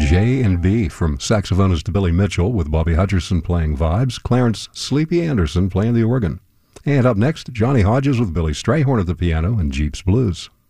J&B, from saxophonist Billy Mitchell with Bobby Hutcherson playing vibes, Clarence Sleepy Anderson playing the organ. And up next, Johnny Hodges with Billy Strayhorn at the piano and Jeeps Blues.